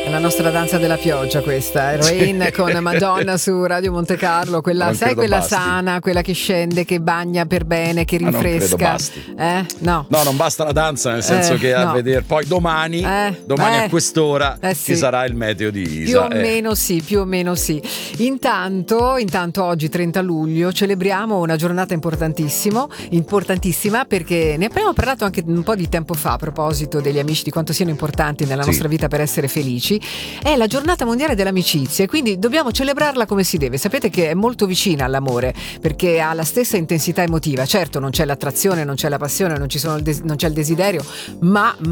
È la nostra danza della pioggia questa, Rain con Madonna su Radio Monte Carlo, quella, Non sai, credo quella basti. sana, quella che scende, che bagna per bene, che non credo rinfresca. basti. No. No, non basta la danza, nel senso che a no. vedere poi domani a quest'ora sì. ci sarà il meteo di Isa. Più o meno sì. Intanto oggi 30 luglio celebriamo una giornata importantissima, perché ne abbiamo parlato anche un po' di tempo fa a proposito degli amici, di quanto siano importanti nella nostra vita per essere felici. È la giornata mondiale dell'amicizia e quindi dobbiamo celebrarla come si deve. Sapete che è molto vicina all'amore perché ha la stessa intensità emotiva. Certo, non c'è l'attrazione, non c'è la passione, non c'è il desiderio, ma